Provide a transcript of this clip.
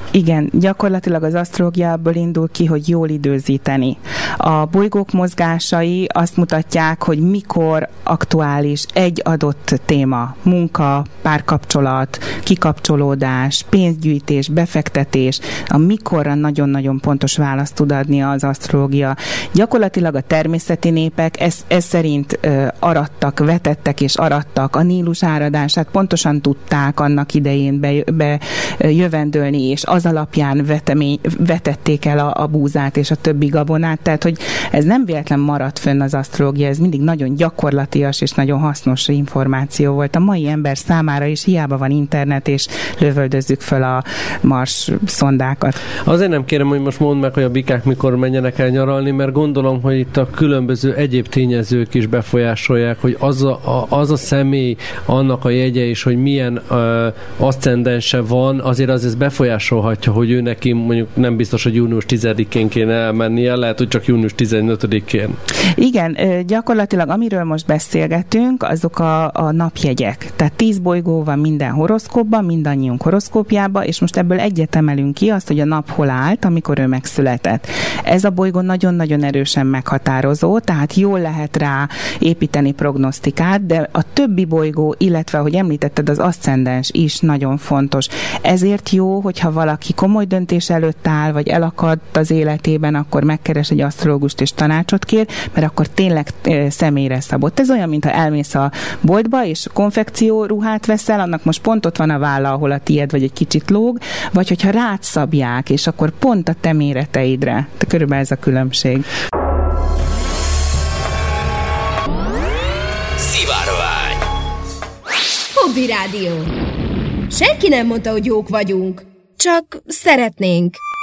Igen, gyakorlatilag az asztrológiából indul ki, hogy jól időzíteni. A bolygók mozgásai azt mutatják, hogy mikor aktuális egy adott téma, munka, párkapcsolat, kikapcsolódás, pénzgyűjtés, befektetés, mikorra nagyon-nagyon pontos választ tud adni az asztrológia. Gyakorlatilag a természeti népek ez szerint arattak, vetettek és arattak. A Nílus áradását pontosan tudták annak idején bejövendölni, és az alapján vetették el a búzát és a többi gabonát. Tehát, hogy ez nem véletlen maradt fönn az asztrológia, ez mindig nagyon gyakorlatias és nagyon hasznos információ volt. A mai ember számára is hiába van internet, és lövöldözzük föl a Mars szondákat. Azért nem kérem, hogy most mondd meg, hogy a bikák mikor menjenek el nyaralni, mert gondolom, hogy itt a különböző egyéb tényezők is befolyásolják, hogy az a személy, annak a jegye is, hogy milyen aszcendense van, azért az befolyásolhatja, hogy ő neki mondjuk nem biztos, hogy június 10-én kéne elmennie, lehet, hogy csak június 15-én. Igen, gyakorlatilag amiről most beszélgetünk, azok a napjegyek. Tehát 10 bolygó van minden horoszkópban, mindannyiunk horoszkópjában, és most ebből egyet emelünk ki, azt, hogy a nap hol állt, amikor ő megszületett. Ez a bolygó nagyon-nagyon erősen meghatározó, tehát jól lehet rá építeni prognosztikát, de a többi bolygó, illetve, ahogy említetted, az aszcendens is nagyon fontos. Ezért jó, hogyha valaki komoly döntés előtt áll, vagy elakadt az életében, akkor megkeres egy asztrológust és tanácsot kér, mert akkor tényleg személyre szabott. Ez olyan, mintha elmész a boltba, és konfekció ruhát veszel, annak most pont ott van a válla, ahol a tied, vagy egy kicsit lóg, vagy hogyha rád szabják, és akkor pont a te méreteidre. De körülbelül ez a különbség. Szivárvány. Hobby Rádió. Senki nem mondta, hogy jók vagyunk. Csak szeretnénk.